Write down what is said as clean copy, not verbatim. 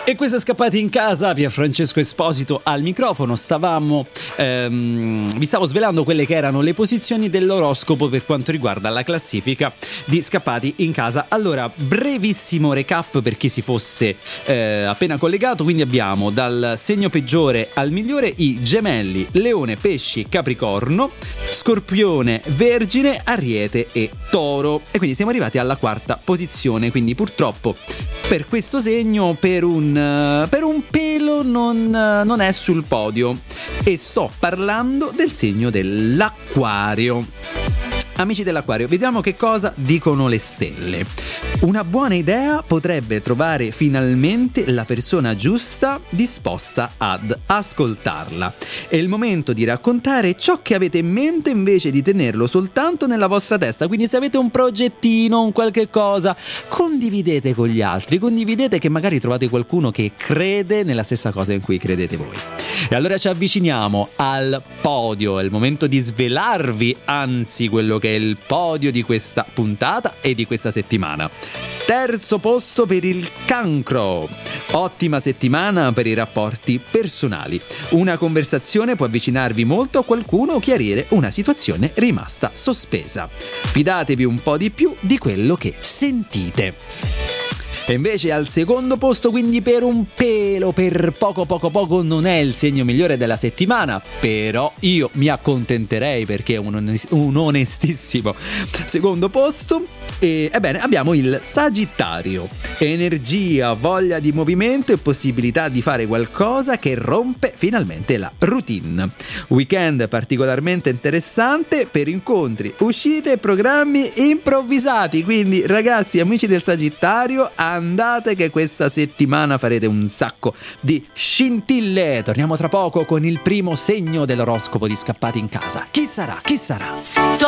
E questo è Scappati in Casa, Pier Francesco Esposito al microfono. Vi stavo svelando quelle che erano le posizioni dell'oroscopo per quanto riguarda la classifica di Scappati in Casa. Allora, brevissimo recap per chi si fosse appena collegato. Quindi abbiamo dal segno peggiore al migliore i Gemelli, Leone, Pesci, Capricorno, Scorpione, Vergine, Ariete e Toro. E quindi siamo arrivati alla quarta posizione, quindi purtroppo per questo segno per un pelo non è sul podio, e sto parlando del segno dell'Acquario. Amici dell'Acquario, vediamo che cosa dicono le stelle. Una buona idea potrebbe trovare finalmente la persona giusta disposta ad ascoltarla. È il momento di raccontare ciò che avete in mente invece di tenerlo soltanto nella vostra testa. Quindi se avete un progettino, un qualche cosa, condividete con gli altri, condividete che magari trovate qualcuno che crede nella stessa cosa in cui credete voi. E allora ci avviciniamo al podio, è il momento di svelarvi, anzi, quello che è il podio di questa puntata e di questa settimana. Terzo posto per il Cancro. Ottima settimana per i rapporti personali. Una conversazione può avvicinarvi molto a qualcuno o chiarire una situazione rimasta sospesa. Fidatevi un po' di più di quello che sentite. E invece al secondo posto, quindi per un pelo, per poco, non è il segno migliore della settimana, però io mi accontenterei perché è un onestissimo secondo posto. E ebbene, abbiamo il Sagittario. Energia, voglia di movimento e possibilità di fare qualcosa che rompe finalmente la routine. Weekend particolarmente interessante per incontri, uscite e programmi improvvisati. Quindi ragazzi, amici del Sagittario, andate che questa settimana farete un sacco di scintille. Torniamo tra poco con il primo segno dell'oroscopo di Scappati in Casa. Chi sarà?